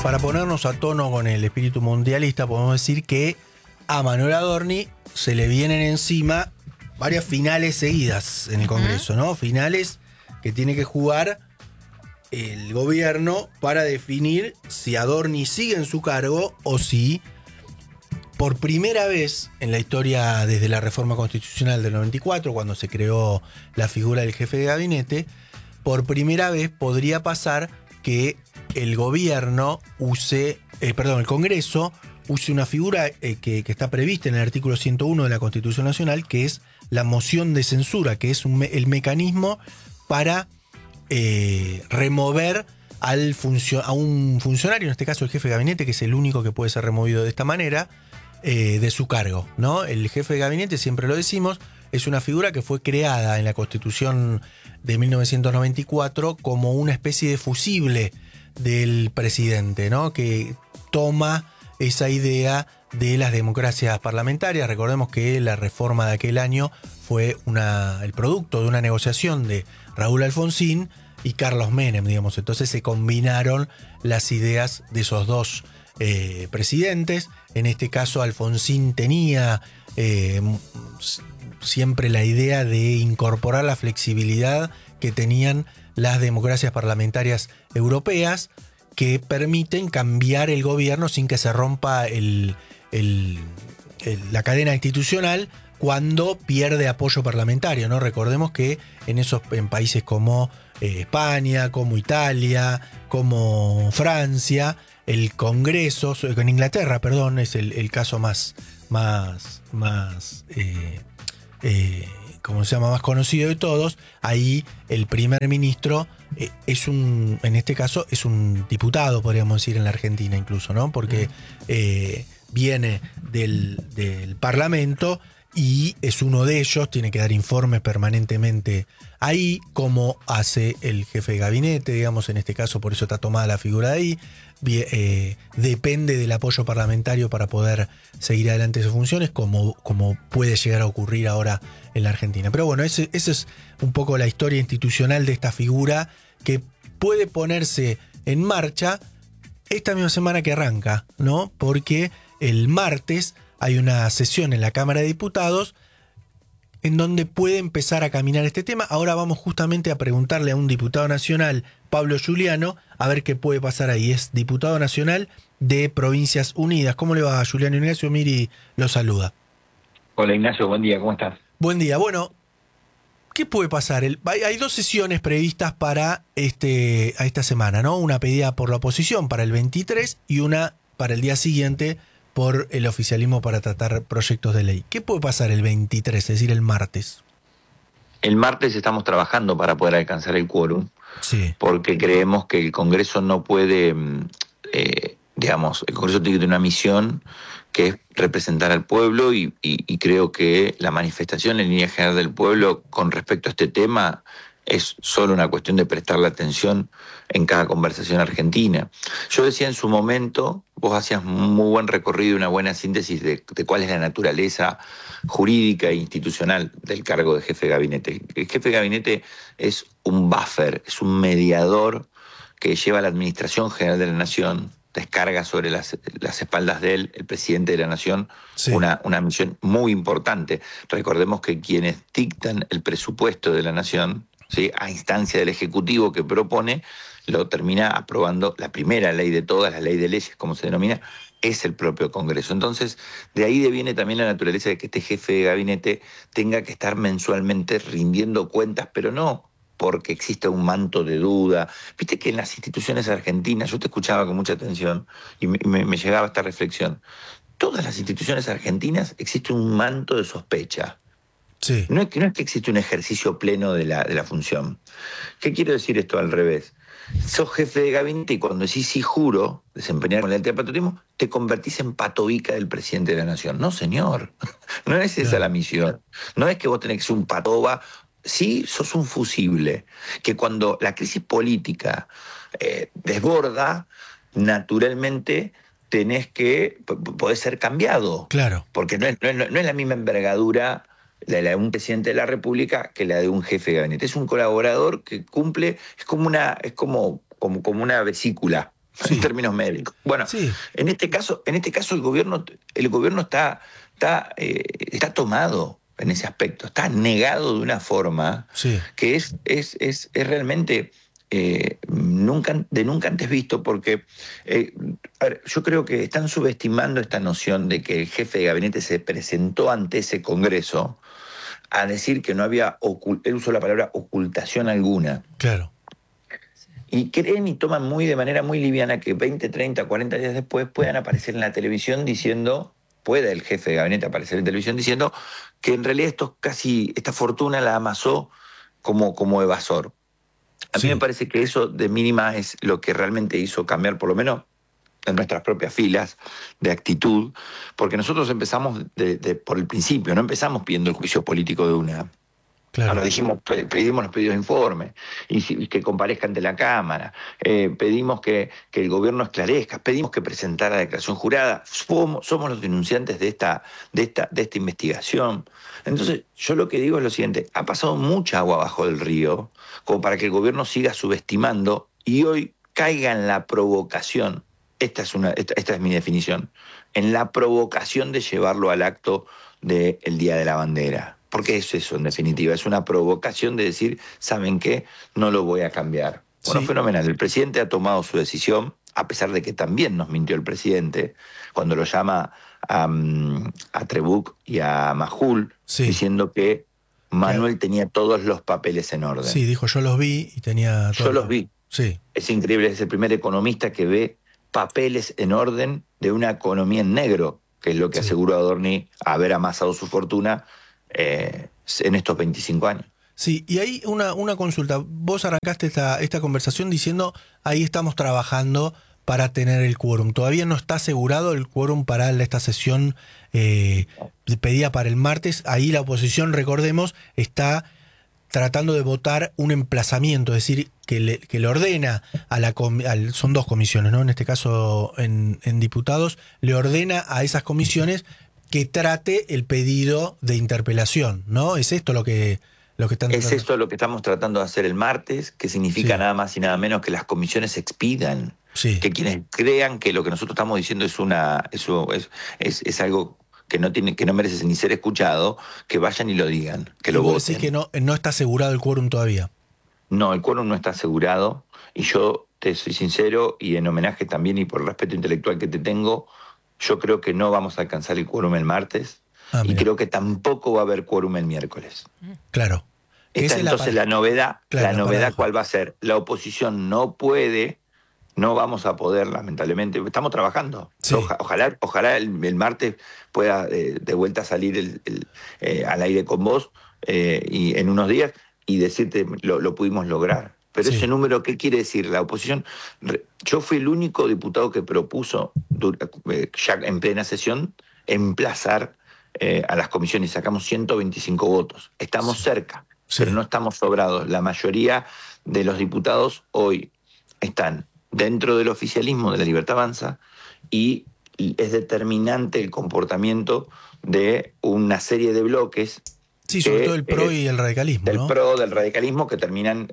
Para ponernos a tono con el espíritu mundialista, podemos decir que a Manuel Adorni se le vienen encima varias finales seguidas en el Congreso, ¿no? Finales que tiene que jugar el gobierno para definir si Adorni sigue en su cargo o si, por primera vez en la historia desde la reforma constitucional del 94, cuando se creó la figura del jefe de gabinete, por primera vez podría pasar que el gobierno el Congreso use una figura que está prevista en el artículo 101 de la Constitución Nacional, que es la moción de censura, que es el mecanismo para remover a un funcionario, en este caso el jefe de gabinete, que es el único que puede ser removido de esta manera, de su cargo, ¿no? El jefe de gabinete, siempre lo decimos, es una figura que fue creada en la Constitución de 1994 como una especie de fusible del presidente, ¿no? Que toma esa idea de las democracias parlamentarias. Recordemos que la reforma de aquel año fue el producto de una negociación de Raúl Alfonsín y Carlos Menem, digamos. Entonces se combinaron las ideas de esos dos presidentes. En este caso, Alfonsín tenía siempre la idea de incorporar la flexibilidad que tenían las democracias parlamentarias europeas, que permiten cambiar el gobierno sin que se rompa la cadena institucional cuando pierde apoyo parlamentario, ¿no? Recordemos que en países como España, como Italia, como Francia, el Congreso, en Inglaterra, perdón, es el caso más como se llama, más conocido de todos. Ahí el primer ministro en este caso es un diputado, podríamos decir, en la Argentina incluso, ¿no? Porque viene del Parlamento y es uno de ellos, tiene que dar informes permanentemente ahí, como hace el jefe de gabinete, digamos, en este caso, por eso está tomada la figura de ahí. Depende del apoyo parlamentario para poder seguir adelante sus funciones, como puede llegar a ocurrir ahora en la Argentina. Pero bueno, esa es un poco la historia institucional de esta figura que puede ponerse en marcha esta misma semana que arranca, ¿no? Porque el martes hay una sesión en la Cámara de Diputados en donde puede empezar a caminar este tema. Ahora vamos justamente a preguntarle a un diputado nacional, Pablo Giuliano, a ver qué puede pasar ahí. Es diputado nacional de Provincias Unidas. ¿Cómo le va, Giuliano? Ignacio Miri lo saluda. Hola, Ignacio, buen día, ¿cómo estás? Buen día. Bueno, ¿qué puede pasar? Hay dos sesiones previstas para esta semana, ¿no? Una pedida por la oposición para el 23 y una para el día siguiente por el oficialismo para tratar proyectos de ley. ¿Qué puede pasar el 23, es decir, el martes? El martes estamos trabajando para poder alcanzar el quórum, sí, porque creemos que el Congreso no puede, el Congreso tiene que tener una misión que es representar al pueblo y creo que la manifestación en línea general del pueblo con respecto a este tema es solo una cuestión de prestarle atención en cada conversación argentina. Yo decía en su momento, vos hacías un muy buen recorrido, una buena síntesis de cuál es la naturaleza jurídica e institucional del cargo de jefe de gabinete. El jefe de gabinete es un buffer, es un mediador que lleva a la Administración General de la Nación, descarga sobre las espaldas de él, el presidente de la Nación, sí, una misión muy importante. Recordemos que quienes dictan el presupuesto de la Nación, ¿sí?, a instancia del Ejecutivo que propone, lo termina aprobando la primera ley de todas, la ley de leyes, como se denomina, es el propio Congreso. Entonces, de ahí deviene también la naturaleza de que este jefe de gabinete tenga que estar mensualmente rindiendo cuentas, pero no porque existe un manto de duda. Viste que en las instituciones argentinas, yo te escuchaba con mucha atención y me llegaba esta reflexión, todas las instituciones argentinas existe un manto de sospecha. Sí. No es que existe un ejercicio pleno de la función. ¿Qué quiero decir esto al revés? Sos jefe de gabinete y cuando decís sí juro desempeñar con la lealtad de patriotismo, te convertís en patobica del presidente de la Nación. No, señor. No es esa la misión. No es que vos tenés que ser un patoba. Sí, sos un fusible. Que cuando la crisis política desborda, naturalmente tenés que poder ser cambiado. Claro. Porque no es la misma envergadura la de un presidente de la República que la de un jefe de gabinete. Es un colaborador que cumple, es como una vesícula, Sí. en términos médicos. Bueno, Sí. en este caso el gobierno está tomado en ese aspecto, está negado de una forma Sí. que es realmente nunca antes visto, porque a ver, yo creo que están subestimando esta noción de que el jefe de gabinete se presentó ante ese Congreso a decir que no había, él usó la palabra ocultación alguna. Claro. Y creen y toman de manera muy liviana que 20, 30, 40 días después puedan aparecer en la televisión pueda el jefe de gabinete aparecer en televisión diciendo que en realidad esta fortuna la amasó como evasor. A mí me parece que eso de mínima es lo que realmente hizo cambiar, por lo menos en nuestras propias filas, de actitud, porque nosotros empezamos por el principio, no empezamos pidiendo el juicio político de una. Claro. Ahora dijimos, pedimos los pedidos de informe, y que comparezca ante la Cámara, pedimos que el gobierno esclarezca, pedimos que presentara la declaración jurada, somos los denunciantes de esta investigación. Entonces, yo lo que digo es lo siguiente: ha pasado mucha agua abajo del río como para que el gobierno siga subestimando y hoy caiga en la provocación. Esta es mi definición, en la provocación de llevarlo al acto del Día de la Bandera. Porque es eso, en definitiva, es una provocación de decir, ¿saben qué? No lo voy a cambiar. Bueno, Sí. fenomenal. El presidente ha tomado su decisión, a pesar de que también nos mintió el presidente, cuando lo llama a Trebuch y a Majul, Sí. diciendo que Manuel tenía todos los papeles en orden. Sí, dijo, yo los vi y tenía todo. Yo los vi. Sí. Es increíble, es el primer economista que ve papeles en orden de una economía en negro, que es lo que aseguró Adorni haber amasado su fortuna en estos 25 años. Sí, y ahí una consulta. Vos arrancaste esta conversación diciendo, ahí estamos trabajando para tener el quórum. ¿Todavía no está asegurado el quórum para esta sesión pedida para el martes? Ahí la oposición, recordemos, está tratando de votar un emplazamiento, es decir, que le ordena son dos comisiones, ¿no? En este caso, en diputados, le ordena a esas comisiones que trate el pedido de interpelación, ¿no? ¿Es esto lo que están tratando? Es esto lo que estamos tratando de hacer el martes, que significa nada más y nada menos que las comisiones se expidan. Sí. Que quienes crean que lo que nosotros estamos diciendo es algo que no merece ni ser escuchado, que vayan y lo digan, que lo voten. ¿Vos decís que no está asegurado el quórum todavía? No, el quórum no está asegurado, y yo te soy sincero, y en homenaje también y por el respeto intelectual que te tengo, yo creo que no vamos a alcanzar el quórum el martes, y creo que tampoco va a haber quórum el miércoles. Claro. Entonces la novedad, ¿cuál va a ser? La oposición no vamos a poder, lamentablemente, estamos trabajando. Sí. Ojalá el martes pueda de vuelta salir al aire con vos y en unos días y decirte lo pudimos lograr. Pero ese número, ¿qué quiere decir? La oposición, yo fui el único diputado que propuso ya en plena sesión emplazar a las comisiones. Sacamos 125 votos. Estamos cerca, pero no estamos sobrados. La mayoría de los diputados hoy están dentro del oficialismo de La Libertad Avanza, y es determinante el comportamiento de una serie de bloques. Sí, sobre todo el PRO y el radicalismo, del ¿no? PRO, del radicalismo, que terminan,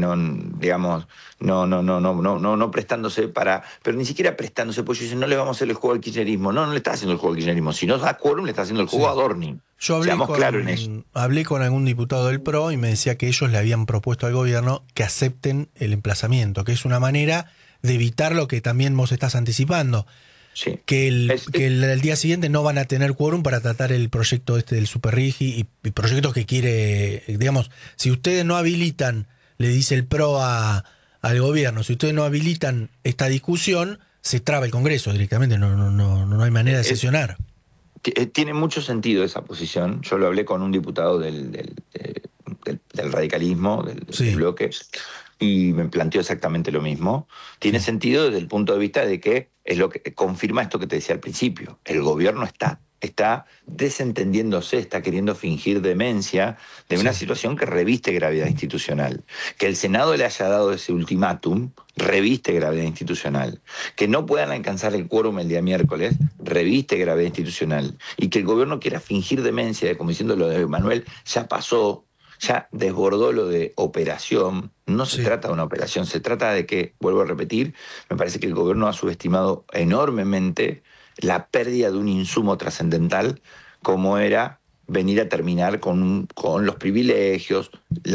no prestándose pero ni siquiera prestándose, pues dicen, no le vamos a hacer el juego al kirchnerismo. No le está haciendo el juego al kirchnerismo. Si no da quórum, le está haciendo el juego a Adorni. Yo hablé con algún diputado del PRO y me decía que ellos le habían propuesto al gobierno que acepten el emplazamiento, que es una manera de evitar lo que también vos estás anticipando. Sí. Que el día siguiente no van a tener quórum para tratar el proyecto del Superrigi y proyectos que quiere, digamos, si ustedes no habilitan, le dice el PRO al gobierno, si ustedes no habilitan esta discusión, se traba el Congreso directamente, no hay manera de sesionar. Tiene mucho sentido esa posición. Yo lo hablé con un diputado del radicalismo, del bloque, y me planteó exactamente lo mismo. Tiene sentido desde el punto de vista de que es lo que confirma esto que te decía al principio. El gobierno está desentendiéndose, está queriendo fingir demencia de una situación que reviste gravedad institucional. Que el Senado le haya dado ese ultimátum reviste gravedad institucional. Que no puedan alcanzar el quórum el día miércoles reviste gravedad institucional. Y que el gobierno quiera fingir demencia, como diciendo lo de Manuel, ya pasó. ya desbordó lo de operación. No se Sí. trata de una operación, se trata de que, vuelvo a repetir, me parece que el gobierno ha subestimado enormemente la pérdida de un insumo trascendental como era venir a terminar con los privilegios,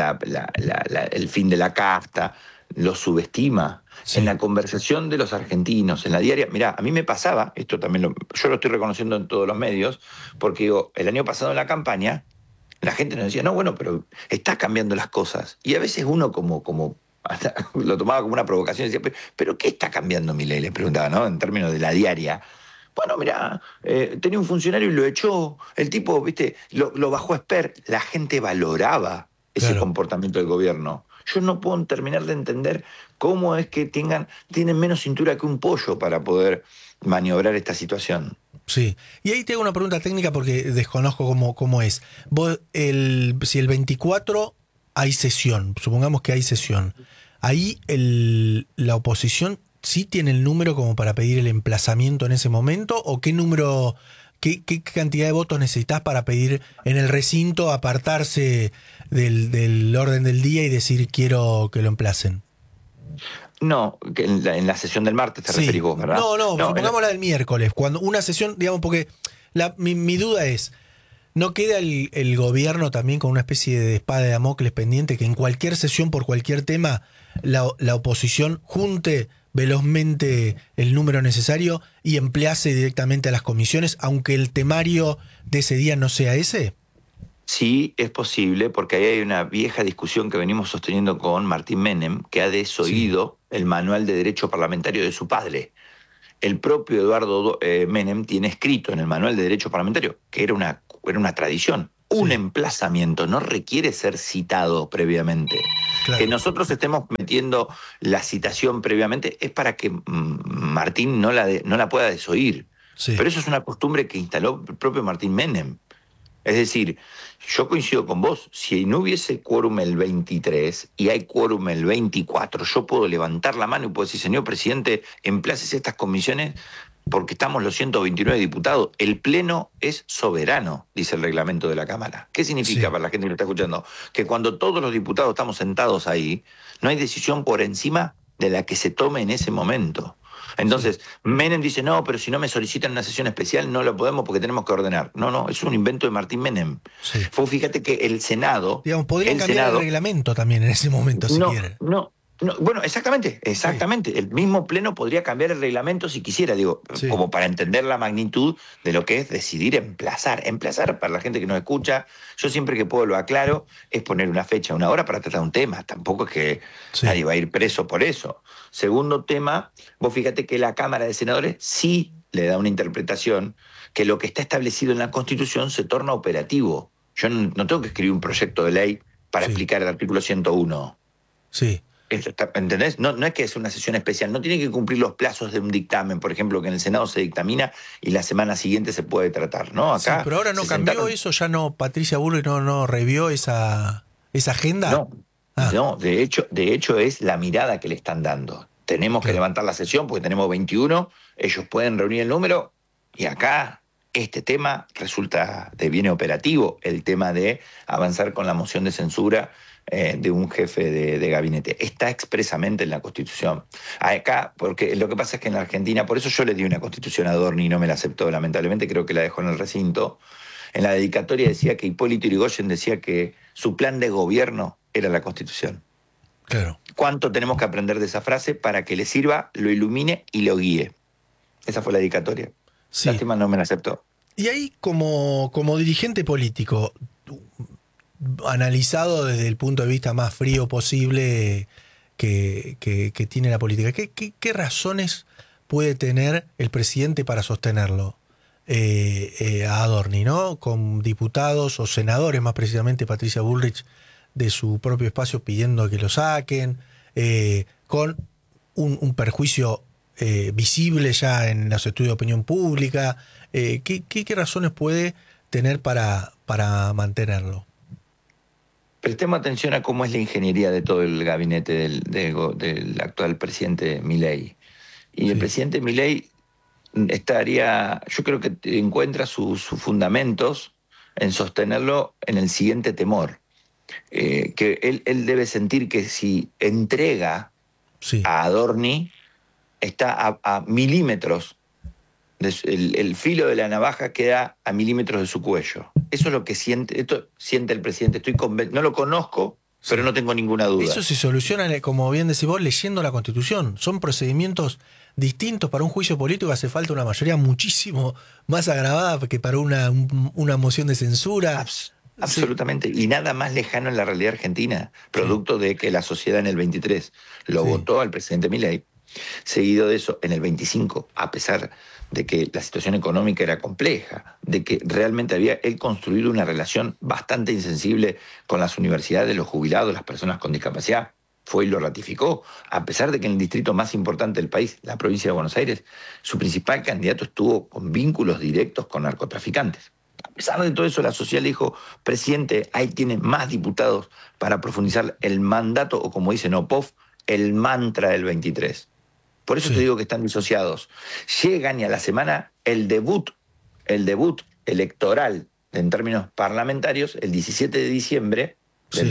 el fin de la casta, lo subestima. En Sí. la conversación de los argentinos, en la diaria, mirá, a mí me pasaba, esto también yo lo estoy reconociendo en todos los medios, porque digo, el año pasado en la campaña, la gente nos decía, no, bueno, pero está cambiando las cosas. Y a veces uno hasta lo tomaba como una provocación y decía, pero ¿qué está cambiando Milei? Le preguntaba, ¿no? En términos de la diaria. Bueno, mirá, tenía un funcionario y lo echó, el tipo, viste, lo bajó a Esper, la gente valoraba ese Claro. comportamiento del gobierno. Yo no puedo terminar de entender cómo es que tienen menos cintura que un pollo para poder maniobrar esta situación. Sí. Y ahí te hago una pregunta técnica porque desconozco cómo es. Si el 24 hay sesión, supongamos que hay sesión, ahí la oposición sí tiene el número como para pedir el emplazamiento en ese momento, o qué número, qué cantidad de votos necesitas para pedir en el recinto apartarse del orden del día y decir quiero que lo emplacen. No, que en la sesión del martes te referís Sí, vos, ¿verdad? no, No, supongamos la del miércoles, cuando una sesión, digamos, porque mi duda es, ¿no queda el gobierno también con una especie de espada de Damocles pendiente que en cualquier sesión por cualquier tema la oposición junte velozmente el número necesario y emplease directamente a las comisiones, aunque el temario de ese día no sea ese? sí, es posible, porque ahí hay una vieja discusión que venimos sosteniendo con Martín Menem, que ha Sí, desoído el manual de derecho parlamentario de su padre. El propio Eduardo Menem tiene escrito en el manual de derecho parlamentario que era una tradición. Un sí, emplazamiento no requiere ser citado previamente. Que claro, nosotros estemos metiendo la citación previamente es para que Martín no la pueda desoír. sí, Pero eso es una costumbre que instaló el propio Martín Menem. Es decir, yo coincido con vos, si no hubiese quórum el 23 y hay quórum el 24, yo puedo levantar la mano y puedo decir, señor presidente, emplácese estas comisiones porque estamos los 129 diputados. El Pleno es soberano, dice el reglamento de la Cámara. ¿Qué significa sí, para la gente que lo está escuchando? Que cuando todos los diputados estamos sentados ahí, no hay decisión por encima de la que se tome en ese momento. sí, Entonces, Menem dice, no, pero si no me solicitan una sesión especial no lo podemos porque tenemos que ordenar. No, no, es un invento de Martín Menem. sí. Fíjate que el Senado, Digamos, podrían el cambiar el Senado, reglamento también en ese momento si no, quieren. no, no, bueno, exactamente, Sí, exactamente. El mismo Pleno podría cambiar el reglamento si quisiera, digo, sí, como para entender la magnitud de lo que es decidir emplazar. Emplazar, para la gente que no escucha, yo siempre que puedo lo aclaro, es poner una fecha, una hora para tratar un tema. Tampoco es que sí, nadie va a ir preso por eso. Segundo tema, vos fíjate que la Cámara de Senadores sí le da una interpretación que lo que está establecido en la Constitución se torna operativo. Yo no tengo que escribir un proyecto de ley para sí, explicar el artículo 101. sí. ¿Entendés? No, no es que es una sesión especial, no tiene que cumplir los plazos de un dictamen, por ejemplo, que en el Senado se dictamina y la semana siguiente se puede tratar, ¿no? Sí, Acá pero ahora no se cambió sentaron. eso, ya no, Patricia Bullrich no revió esa agenda. No, Ah, no, de hecho es la mirada que le están dando. Tenemos que claro. levantar la sesión porque tenemos 21, ellos pueden reunir el número y acá este tema viene operativo, el tema de avanzar con la moción de censura de un jefe de gabinete. Está expresamente en la Constitución. Acá, porque lo que pasa es que en la Argentina, por eso yo le di una Constitución a Adorni y no me la aceptó, lamentablemente creo que la dejó en el recinto. En la dedicatoria decía que Hipólito Yrigoyen decía que su plan de gobierno era la Constitución. Claro. ¿Cuánto tenemos que aprender de esa frase para que le sirva, lo ilumine y lo guíe? Esa fue la dedicatoria. Sí. Lástima no me la aceptó. Y ahí, como dirigente político, analizado desde el punto de vista más frío posible que tiene la política, ¿qué razones puede tener el presidente para sostenerlo? A Adorni, ¿no? Con diputados o senadores, más precisamente Patricia Bullrich, de su propio espacio pidiendo que lo saquen, con un perjuicio visible ya en los estudios de opinión pública. ¿Qué razones puede tener para mantenerlo? Prestemos atención a cómo es la ingeniería de todo el gabinete del actual presidente Milei. Y el Sí, presidente Milei yo creo que encuentra sus fundamentos en sostenerlo en el siguiente temor. que él debe sentir que si entrega Sí. a Adorni, está a milímetros, el filo de la navaja queda a milímetros de su cuello. Eso es lo que esto siente el presidente. No lo conozco, pero Sí. no tengo ninguna duda. Eso se soluciona, como bien decís vos, leyendo la Constitución. Son procedimientos distintos. Para un juicio político hace falta una mayoría muchísimo más agravada que para una moción de censura. Absolutamente. Y nada más lejano en la realidad argentina, producto de que la sociedad en el 23 lo votó al presidente Milei. Seguido de eso, en el 25, a pesar de que la situación económica era compleja, de que realmente había él construido una relación bastante insensible con las universidades, los jubilados, las personas con discapacidad, fue y lo ratificó, a pesar de que en el distrito más importante del país, la provincia de Buenos Aires, su principal candidato estuvo con vínculos directos con narcotraficantes. A pesar de todo eso, la sociedad le dijo, presidente, ahí tiene más diputados para profundizar el mandato, o como dice Nopov, el mantra del 23. Por eso te digo que están disociados. Llegan y a la semana el debut electoral en términos parlamentarios, el 17 de diciembre del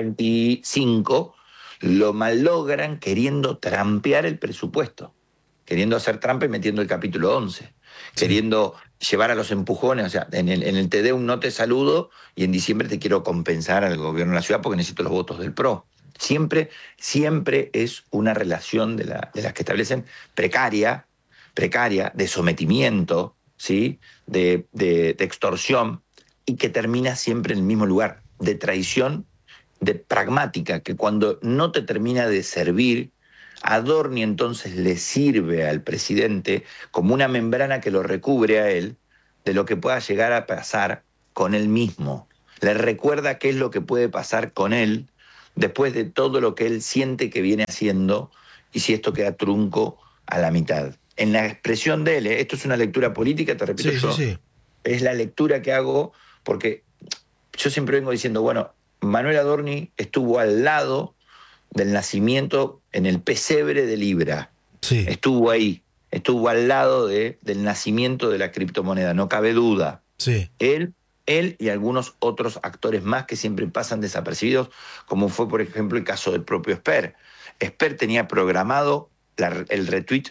2025, lo malogran queriendo trampear el presupuesto, queriendo hacer trampa y metiendo el capítulo 11, queriendo llevar a los empujones, o sea, en el Te Deum no te saludo y en diciembre te quiero compensar al gobierno de la ciudad porque necesito los votos del PRO. Siempre es una relación de las que establecen precaria, de sometimiento, ¿sí? de extorsión, y que termina siempre en el mismo lugar, de traición, de pragmática, que cuando no te termina de servir, Adorni entonces le sirve al presidente como una membrana que lo recubre a él de lo que pueda llegar a pasar con él mismo. Le recuerda qué es lo que puede pasar con él después de todo lo que él siente que viene haciendo y si esto queda trunco a la mitad. En la expresión de él, esto es una lectura política, te repito, es la lectura que hago porque yo siempre vengo diciendo, bueno, Manuel Adorni estuvo al lado del nacimiento en el pesebre de Libra. Estuvo ahí, estuvo al lado del nacimiento de la criptomoneda, no cabe duda. Él y algunos otros actores más que siempre pasan desapercibidos, como fue, por ejemplo, el caso del propio Esper. Esper tenía programado el retweet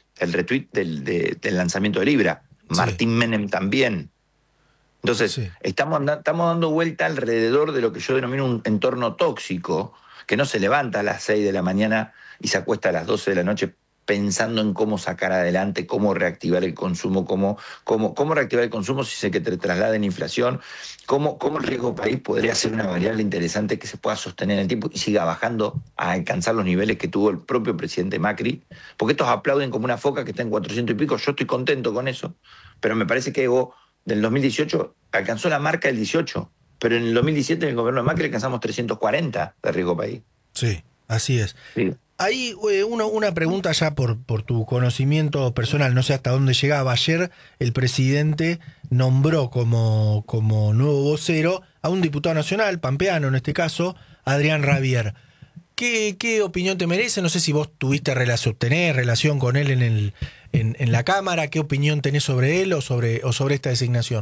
del lanzamiento de Libra. Martín Menem también. Entonces, estamos dando vuelta alrededor de lo que yo denomino un entorno tóxico, que no se levanta a las 6 de la mañana y se acuesta a las 12 de la noche pensando en cómo sacar adelante, cómo reactivar el consumo, cómo reactivar el consumo si se que te traslada en inflación, cómo el riesgo país podría ser una variable interesante que se pueda sostener en el tiempo y siga bajando a alcanzar los niveles que tuvo el propio presidente Macri, porque estos aplauden como una foca que está en 400 y pico, yo estoy contento con eso, pero me parece que Evo del 2018 alcanzó la marca del 18, pero en el 2017 en el gobierno de Macri alcanzamos 340 de riesgo país. Sí, así es. Sí. Hay una pregunta ya por tu conocimiento personal, no sé hasta dónde llegaba. Ayer el presidente nombró como nuevo vocero a un diputado nacional, pampeano en este caso, Adrián Rabier. ¿Qué opinión te merece? No sé si vos tuviste relación con él en la Cámara. ¿Qué opinión tenés sobre él o sobre esta designación?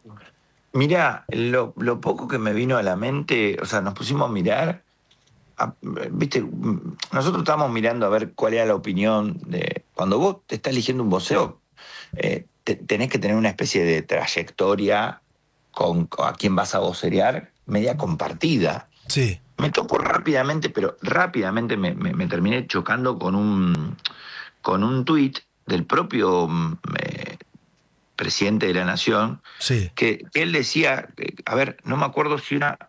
Mirá, lo poco que me vino a la mente, o sea, nos pusimos a mirar. Viste, nosotros estábamos mirando a ver cuál era la opinión de... Cuando vos te estás eligiendo un vocero, tenés que tener una especie de trayectoria con a quién vas a vocerear, media compartida. Sí. Me tocó rápidamente, pero rápidamente me terminé chocando con un tuit del propio presidente de la Nación, que él decía, a ver, no me acuerdo si era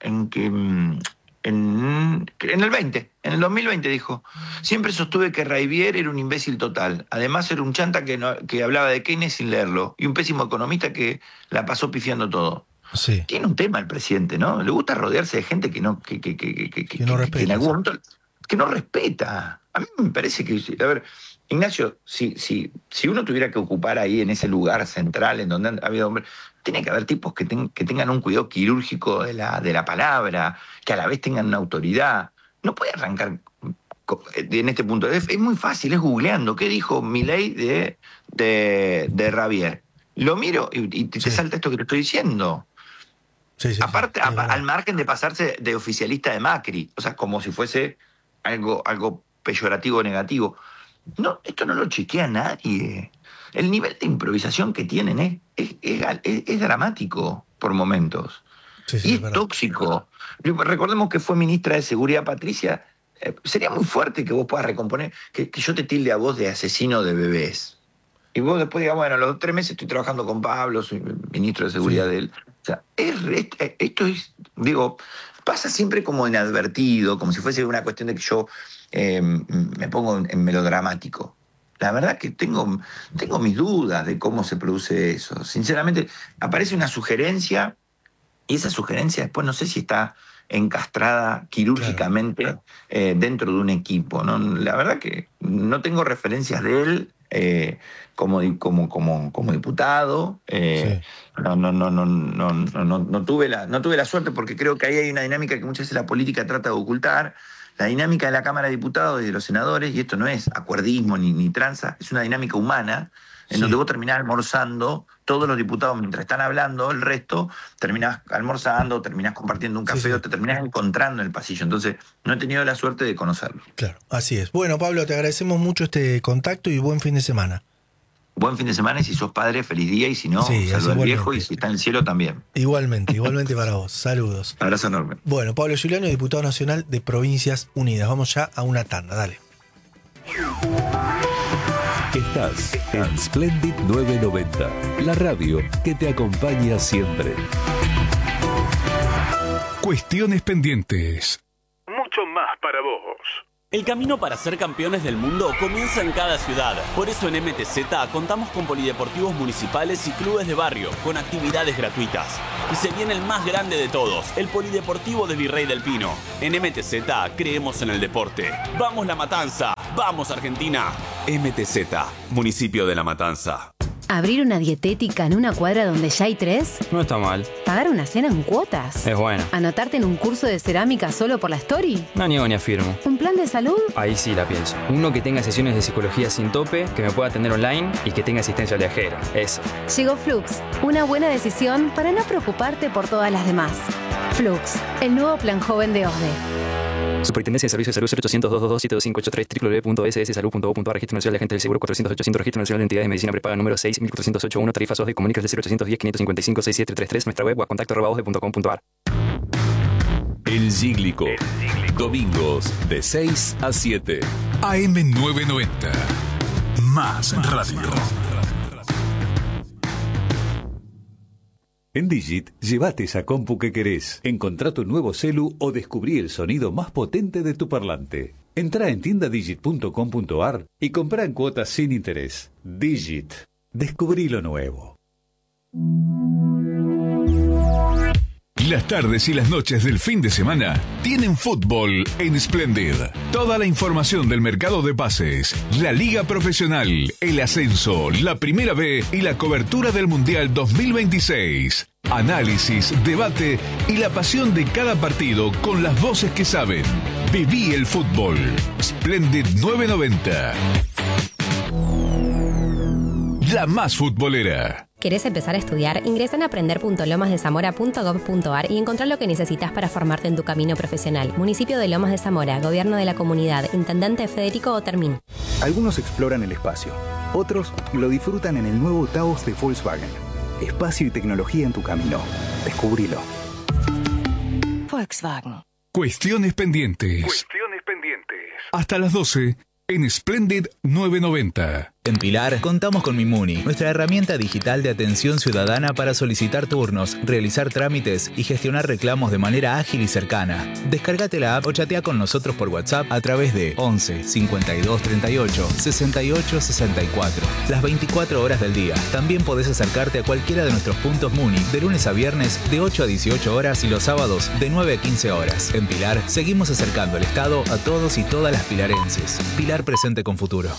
en el 2020 dijo, siempre sostuve que Rabier era un imbécil total, además era un chanta que hablaba de Keynes sin leerlo, y un pésimo economista que la pasó pifiando todo. Tiene un tema el presidente, ¿no? Le gusta rodearse de gente que no respeta, que en algún momento que no respeta. A mí me parece que, a ver, Ignacio, si uno tuviera que ocupar ahí en ese lugar central en donde ha habido hombres, tiene que haber tipos que tengan un cuidado quirúrgico de la palabra, que a la vez tengan una autoridad. No puede arrancar en este punto. Es muy fácil, es googleando. ¿Qué dijo Milei de Rabier? Lo miro y te salta esto que te estoy diciendo. Aparte, al margen de pasarse de oficialista de Macri, o sea, como si fuese algo peyorativo o negativo. No, esto no lo chequea nadie. El nivel de improvisación que tienen es dramático por momentos. Y es tóxico. Recordemos que fue ministra de Seguridad Patricia. Sería muy fuerte que vos puedas recomponer, que yo te tilde a vos de asesino de bebés. Y vos después digas, bueno, a los 3 meses estoy trabajando con Pablo, soy ministro de Seguridad de él. O sea, esto es, pasa siempre como inadvertido, como si fuese una cuestión de que yo me pongo en melodramático. La verdad que tengo mis dudas de cómo se produce eso. Sinceramente, aparece una sugerencia y esa sugerencia después no sé si está encastrada quirúrgicamente dentro de un equipo, ¿no? La verdad que no tengo referencias de él como diputado. No tuve la suerte, porque creo que ahí hay una dinámica que muchas veces la política trata de ocultar. La dinámica de la Cámara de Diputados y de los senadores, y esto no es acuerdismo ni tranza, es una dinámica humana, en donde vos terminás almorzando, todos los diputados mientras están hablando, el resto terminás almorzando, terminás compartiendo un café o te terminás encontrando en el pasillo. Entonces, no he tenido la suerte de conocerlo. Claro, así es. Bueno, Pablo, te agradecemos mucho este contacto y buen fin de semana. Buen fin de semana, y si sos padre, feliz día, y si no, saluda al viejo, y si está en el cielo también. Igualmente para vos. Saludos. Abrazo enorme. Bueno, Pablo Giuliano, diputado nacional de Provincias Unidas. Vamos ya a una tanda, dale. Estás en Splendid 990, la radio que te acompaña siempre. Cuestiones pendientes. Mucho más para vos. El camino para ser campeones del mundo comienza en cada ciudad. Por eso en MTZ contamos con polideportivos municipales y clubes de barrio, con actividades gratuitas. Y se viene el más grande de todos, el Polideportivo de Virrey del Pino. En MTZ creemos en el deporte. ¡Vamos La Matanza! ¡Vamos Argentina! MTZ, municipio de La Matanza. ¿Abrir una dietética en una cuadra donde ya hay 3? No está mal. ¿Pagar una cena en cuotas? Es bueno. ¿Anotarte en un curso de cerámica solo por la story? No niego ni afirmo. ¿Un plan de salud? Ahí sí la pienso. Uno que tenga sesiones de psicología sin tope, que me pueda atender online y que tenga asistencia viajera. Eso. Llegó Flux, una buena decisión para no preocuparte por todas las demás. Flux, el nuevo plan joven de OSDE. Superintendencia de Servicios de Salud 0800-222-72583 www.sssalud.gov.ar. Registro Nacional de Agentes del Seguro 400-800. Registro Nacional de Entidades de Medicina Prepaga número 6.408.1. Tarifas OSDE. Comunicas del 0810-555-6733. Nuestra web @contacto@osde.com.ar. El Cíglico. Domingos de 6 a 7. AM 990. Más radio. En Digit, llévate esa compu que querés. Encontrá tu nuevo celu o descubrí el sonido más potente de tu parlante. Entrá en tiendadigit.com.ar y comprá en cuotas sin interés. Digit. Descubrí lo nuevo. Las tardes y las noches del fin de semana tienen fútbol en Splendid. Toda la información del mercado de pases, la liga profesional, el ascenso, la Primera B y la cobertura del Mundial 2026. Análisis, debate y la pasión de cada partido con las voces que saben. Viví el fútbol. Splendid 990. La más futbolera. ¿Querés empezar a estudiar? Ingresa en aprender.lomasdezamora.gov.ar y encontrá lo que necesitas para formarte en tu camino profesional. Municipio de Lomas de Zamora, Gobierno de la Comunidad, Intendente Federico Otermín. Algunos exploran el espacio, otros lo disfrutan en el nuevo Taos de Volkswagen. Espacio y tecnología en tu camino. Descubrilo. Volkswagen. Cuestiones pendientes. Hasta las 12 en Splendid 990. En Pilar contamos con Mimuni, nuestra herramienta digital de atención ciudadana para solicitar turnos, realizar trámites y gestionar reclamos de manera ágil y cercana. Descárgate la app o chatea con nosotros por WhatsApp a través de 11 52 38 68 64. Las 24 horas del día. También podés acercarte a cualquiera de nuestros puntos Muni de lunes a viernes de 8 a 18 horas y los sábados de 9 a 15 horas. En Pilar seguimos acercando el Estado a todos y todas las pilarenses. Pilar presente con futuro.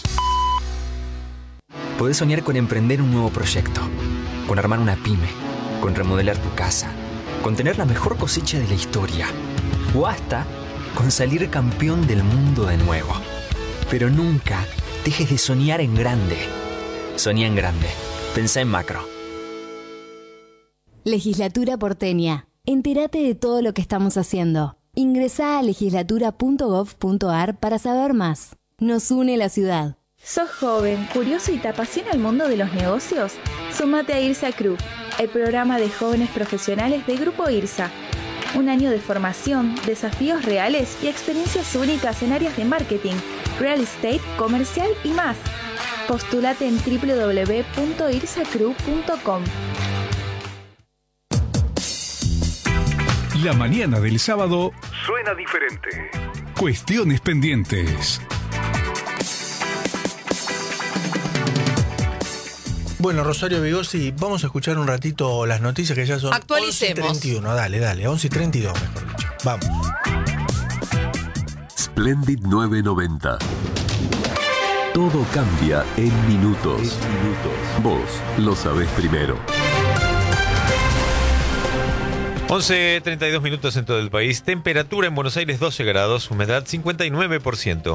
Podés soñar con emprender un nuevo proyecto, con armar una pyme, con remodelar tu casa, con tener la mejor cosecha de la historia, o hasta con salir campeón del mundo de nuevo. Pero nunca dejes de soñar en grande. Soñá en grande. Pensá en macro. Legislatura porteña. Entérate de todo lo que estamos haciendo. Ingresá a legislatura.gov.ar para saber más. Nos une la ciudad. ¿Sos joven, curioso y te apasiona el mundo de los negocios? Súmate a IRSA Crew, el programa de jóvenes profesionales de Grupo IRSA. Un año de formación, desafíos reales y experiencias únicas en áreas de marketing, real estate, comercial y más. Postúlate en www.irsacrew.com. La mañana del sábado suena diferente. Cuestiones pendientes. Bueno, Rosario Vigossi, vamos a escuchar un ratito las noticias que ya son Actualicemos. 11:31. Dale, 11:32 mejor dicho. Vamos. Splendid 990. Todo cambia en minutos. Vos lo sabés primero. 11:32 minutos en todo el país. Temperatura en Buenos Aires 12 grados, humedad 59%.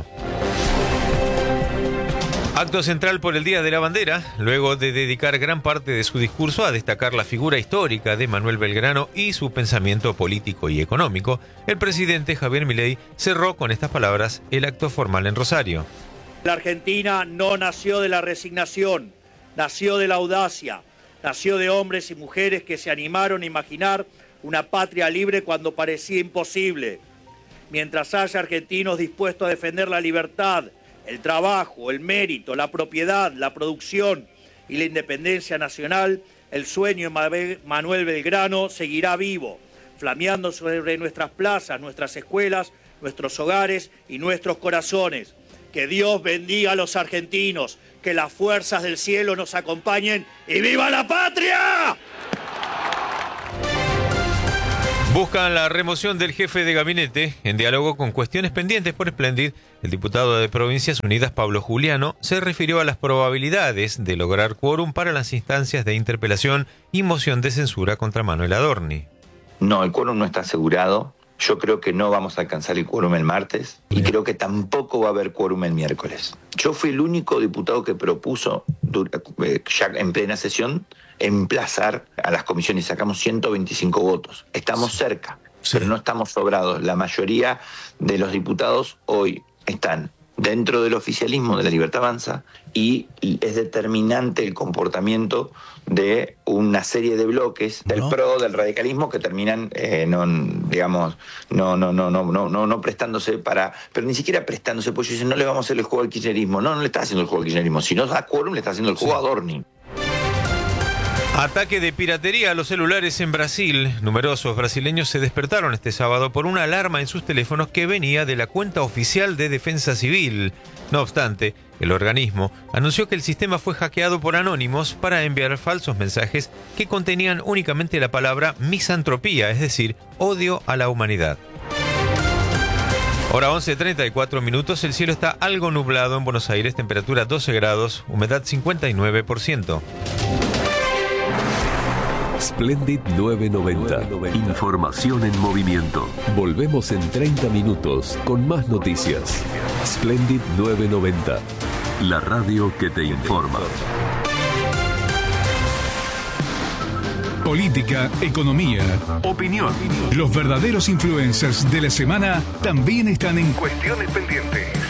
Acto central por el Día de la Bandera, luego de dedicar gran parte de su discurso a destacar la figura histórica de Manuel Belgrano y su pensamiento político y económico, el presidente Javier Milei cerró con estas palabras el acto formal en Rosario. La Argentina no nació de la resignación, nació de la audacia, nació de hombres y mujeres que se animaron a imaginar una patria libre cuando parecía imposible. Mientras haya argentinos dispuestos a defender la libertad, el trabajo, el mérito, la propiedad, la producción y la independencia nacional, el sueño de Manuel Belgrano seguirá vivo, flameando sobre nuestras plazas, nuestras escuelas, nuestros hogares y nuestros corazones. Que Dios bendiga a los argentinos, que las fuerzas del cielo nos acompañen y ¡viva la patria! Buscan la remoción del jefe de gabinete. En diálogo con cuestiones pendientes por Splendid, el diputado de Provincias Unidas, Pablo Juliano, se refirió a las probabilidades de lograr quórum para las instancias de interpelación y moción de censura contra Manuel Adorni. No, el quórum no está asegurado. Yo creo que no vamos a alcanzar el quórum el martes y creo que tampoco va a haber quórum el miércoles. Yo fui el único diputado que propuso, ya en plena sesión, emplazar a las comisiones. Sacamos 125 votos. Estamos cerca, pero no estamos sobrados. La mayoría de los diputados hoy están dentro del oficialismo de La Libertad Avanza y es determinante el comportamiento de una serie de bloques del PRO, del radicalismo, que terminan no prestándose para, pero ni siquiera prestándose, pues dicen, no le vamos a hacer el juego al kirchnerismo. No le está haciendo el juego al kirchnerismo. Si no da quórum, le está haciendo el juego a Adorni. Ataque de piratería a los celulares en Brasil. Numerosos brasileños se despertaron este sábado por una alarma en sus teléfonos que venía de la cuenta oficial de Defensa Civil. No obstante, el organismo anunció que el sistema fue hackeado por anónimos para enviar falsos mensajes que contenían únicamente la palabra misantropía, es decir, odio a la humanidad. Ahora 11:34 minutos, el cielo está algo nublado en Buenos Aires, temperatura 12 grados, humedad 59%. Splendid 990. Información en movimiento. Volvemos en 30 minutos con más noticias. Splendid 990. La radio que te informa. Política, economía, opinión. Los verdaderos influencers de la semana también están en Cuestiones Pendientes.